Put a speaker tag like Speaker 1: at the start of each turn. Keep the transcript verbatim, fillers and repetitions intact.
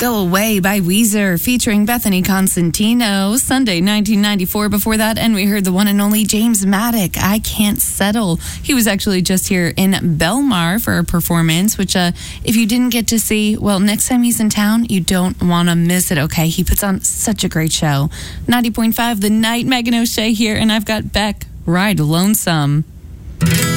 Speaker 1: Go Away by Weezer featuring Bethany Constantino, Sunday nineteen ninety-four. Before that, and we heard the one and only James Maddock, I Can't Settle. He was actually just here in Belmar for a performance, which uh, if you didn't get to see, well, next time he's in town, you don't want to miss it, okay? He puts on such a great show. ninety point five The Night, Megan O'Shea here, and I've got Beck, Ride Lonesome.